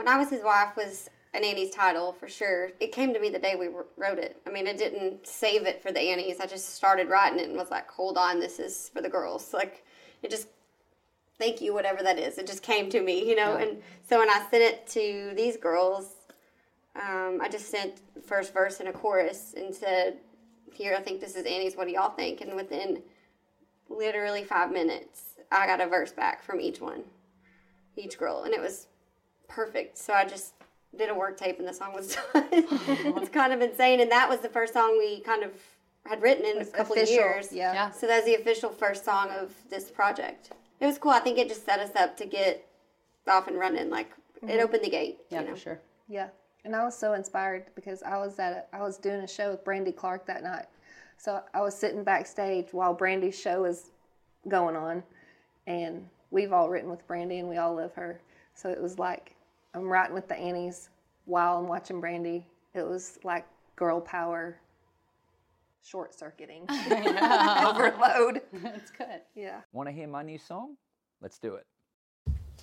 I Was His Wife was an Annie's title for sure. It came to me the day we wrote it. I mean, I didn't save it for the Annies. I just started writing it and was like, hold on, this is for the girls. Like, it just, thank you, whatever that is. It just came to me, Yeah. And so when I sent it to these girls, I just sent the first verse and a chorus and said, here, I think this is Annie's. What do y'all think? And within literally 5 minutes, I got a verse back from each girl. And it was perfect. So I just did a work tape and the song was done. It's kind of insane. And that was the first song we kind of had written in a couple of years. Yeah. So that was the official first song of this project. It was cool. I think it just set us up to get off and running. Like, it opened the gate. Yeah, for sure. Yeah. And I was so inspired because I was doing a show with Brandy Clark that night. So I was sitting backstage while Brandy's show was going on. And we've all written with Brandy and we all love her. So it was like, I'm writing with the Annies while I'm watching Brandy. It was like girl power short-circuiting. Overload. That's good. Yeah. Want to hear my new song? Let's do it.